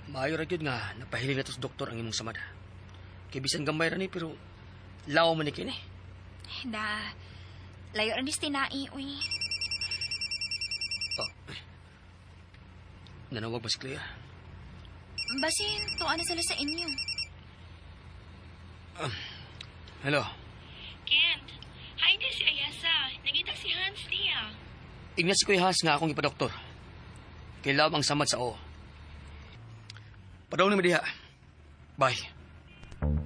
Maayo ra gyud nga napahiling na to sa doktor ang imong samad. Kay bisan gambay ra ni pero lawa man ni kini. Da, layo rin dis tinai, uy. Oh. Nanawag ba si Clea? Basin, tuwa na sila sa inyo. Hello. Kent, hi din si Ayasa. Nagita si Hans niya. Ingna si Kuya Hans nga akong ipadoktor. Kay law ang samad sa o. Padaw ni Madiha. Bye.